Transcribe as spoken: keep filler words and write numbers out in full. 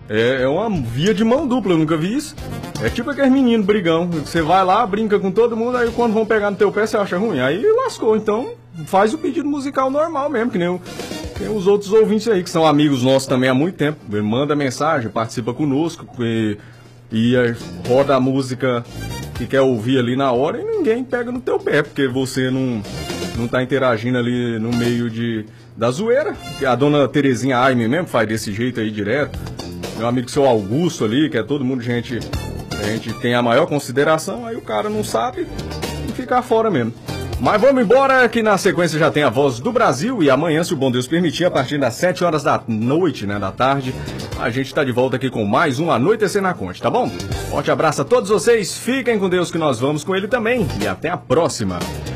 É, é uma via de mão dupla, eu nunca vi isso. É tipo aqueles meninos brigão. Você vai lá, brinca com todo mundo, aí quando vão pegar no teu pé você acha ruim. Aí lascou, então faz o pedido musical normal mesmo, que nem o, tem os outros ouvintes aí, que são amigos nossos também há muito tempo. Manda mensagem, participa conosco e, e roda a música que quer ouvir ali na hora e ninguém pega no teu pé, porque você não, não tá interagindo ali no meio de, da zoeira. A dona Terezinha Aime mesmo faz desse jeito aí direto. Meu amigo seu Augusto ali, que é todo mundo gente, a gente tem a maior consideração, aí o cara não sabe e fica fora mesmo. Mas vamos embora, que na sequência já tem a Voz do Brasil e amanhã, se o bom Deus permitir, a partir das sete horas da noite, né, da tarde, a gente tá de volta aqui com mais um Anoitecer na Conte, tá bom? Forte abraço a todos vocês, fiquem com Deus que nós vamos com ele também e até a próxima.